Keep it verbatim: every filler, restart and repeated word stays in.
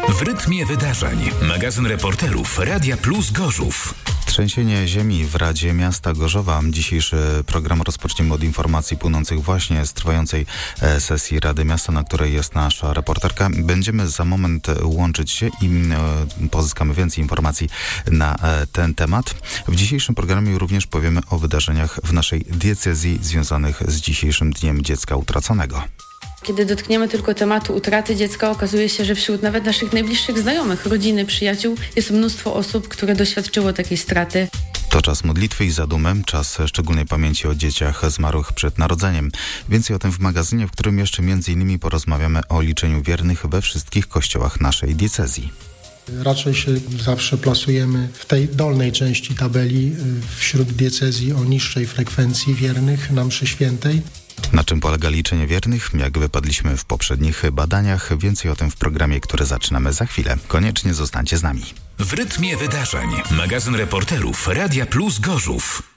W rytmie wydarzeń. Magazyn reporterów Radia Plus Gorzów. Trzęsienie ziemi w Radzie Miasta Gorzowa. Dzisiejszy program rozpoczniemy od informacji płynących właśnie z trwającej sesji Rady Miasta, na której jest nasza reporterka. Będziemy za moment łączyć się i pozyskamy więcej informacji na ten temat. W dzisiejszym programie również powiemy o wydarzeniach w naszej diecezji związanych z dzisiejszym Dniem Dziecka Utraconego. Kiedy dotkniemy tylko tematu utraty dziecka, okazuje się, że wśród nawet naszych najbliższych znajomych, rodziny, przyjaciół jest mnóstwo osób, które doświadczyło takiej straty. To czas modlitwy i zadumy, czas szczególnej pamięci o dzieciach zmarłych przed narodzeniem. Więcej o tym w magazynie, w którym jeszcze między innymi porozmawiamy o liczeniu wiernych we wszystkich kościołach naszej diecezji. Raczej się zawsze plasujemy w tej dolnej części tabeli wśród diecezji o niższej frekwencji wiernych na mszy świętej. Na czym polega liczenie wiernych? Jak wypadliśmy w poprzednich badaniach? Więcej o tym w programie, który zaczynamy za chwilę. Koniecznie zostańcie z nami. W rytmie wydarzeń. Magazyn reporterów Radia Plus Gorzów.